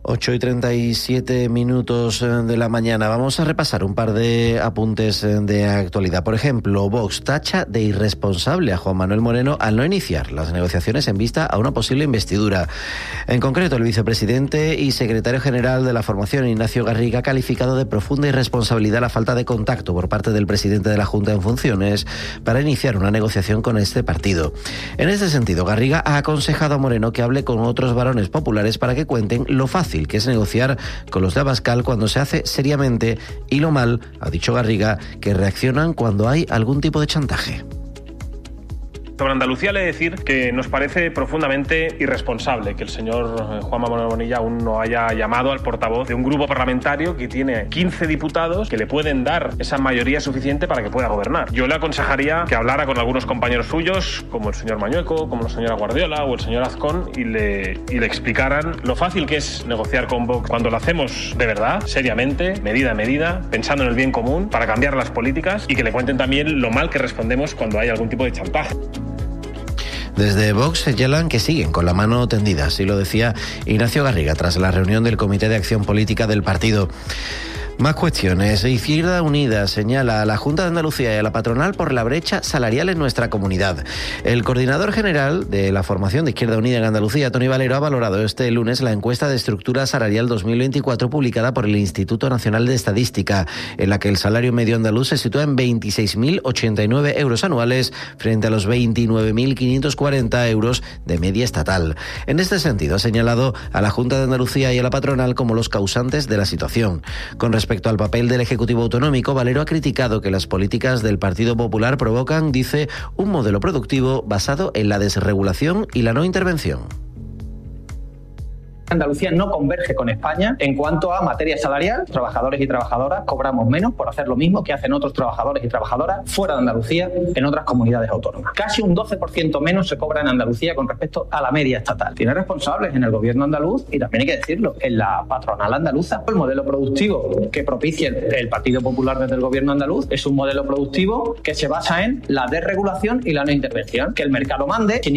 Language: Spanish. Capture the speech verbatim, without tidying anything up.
ocho y treinta y siete minutos de la mañana. Vamos a repasar un par de apuntes de actualidad. Por ejemplo, Vox tacha de irresponsable a Juan Manuel Moreno al no iniciar las negociaciones en vista a una posible investidura. En concreto, el vicepresidente y secretario general de la formación, Ignacio Garriga, ha calificado de profunda irresponsabilidad la falta de contacto por parte del presidente de la Junta en funciones para iniciar una negociación con este partido. En este sentido, Garriga ha aconsejado a Moreno que hable con otros varones populares para que cuenten lo fácil que es negociar con los de Abascal cuando se hace seriamente y lo mal, ha dicho Garriga, que reaccionan cuando hay algún tipo de chantaje. Sobre Andalucía le he de decir que nos parece profundamente irresponsable que el señor Juan Manuel Bonilla aún no haya llamado al portavoz de un grupo parlamentario que tiene quince diputados que le pueden dar esa mayoría suficiente para que pueda gobernar. Yo le aconsejaría que hablara con algunos compañeros suyos, como el señor Mañueco, como la señora Guardiola o el señor Azcón, y le, y le explicaran lo fácil que es negociar con Vox cuando lo hacemos de verdad, seriamente, medida a medida, pensando en el bien común, para cambiar las políticas, y que le cuenten también lo mal que respondemos cuando hay algún tipo de chantaje. Desde Vox señalan que siguen con la mano tendida, así lo decía Ignacio Garriga tras la reunión del Comité de Acción Política del partido. Más cuestiones. Izquierda Unida señala a la Junta de Andalucía y a la patronal por la brecha salarial en nuestra comunidad. El coordinador general de la formación de Izquierda Unida en Andalucía, Toni Valero, ha valorado este lunes la encuesta de estructura salarial dos mil veinticuatro publicada por el Instituto Nacional de Estadística, en la que el salario medio andaluz se sitúa en veintiséis mil ochenta y nueve euros anuales frente a los veintinueve mil quinientos cuarenta euros de media estatal. En este sentido, ha señalado a la Junta de Andalucía y a la patronal como los causantes de la situación. Con Respecto al papel del Ejecutivo Autonómico, Valero ha criticado que las políticas del Partido Popular provocan, dice, un modelo productivo basado en la desregulación y la no intervención. Andalucía no converge con España en cuanto a materia salarial. Trabajadores y trabajadoras cobramos menos por hacer lo mismo que hacen otros trabajadores y trabajadoras fuera de Andalucía en otras comunidades autónomas. Casi un doce por ciento menos se cobra en Andalucía con respecto a la media estatal. Tiene responsables en el gobierno andaluz y también hay que decirlo, en la patronal andaluza. El modelo productivo que propicia el Partido Popular desde el gobierno andaluz es un modelo productivo que se basa en la desregulación y la no intervención. Que el mercado mande